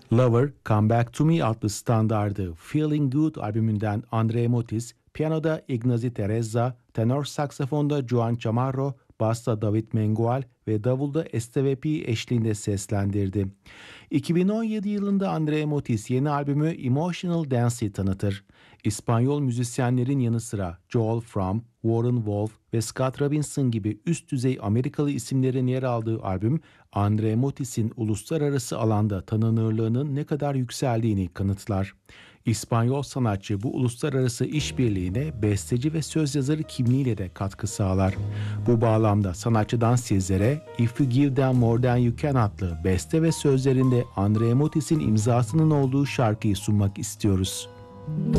Lover, Come Back to Me adlı standardı Feeling Good albümünden Andre Motis, piyanoda Ignacy Tereza, tenor saksafonda Juan Chamorro, basta David Mengual ve davulda Esteve Pi eşliğinde seslendirdi. 2017 yılında Andre Motis yeni albümü Emotional Dance'i tanıtır. İspanyol müzisyenlerin yanı sıra Joel Fromm, Warren Wolf ve Scott Robinson gibi üst düzey Amerikalı isimlerin yer aldığı albüm, Andre Motis'in uluslararası alanda tanınırlığının ne kadar yükseldiğini kanıtlar. İspanyol sanatçı bu uluslararası işbirliğine besteci ve söz yazarı kimliğiyle de katkı sağlar. Bu bağlamda sanatçıdan sizlere If You Give Them More Than You Can adlı beste ve sözlerinde Andre Motis'in imzasının olduğu şarkıyı sunmak istiyoruz.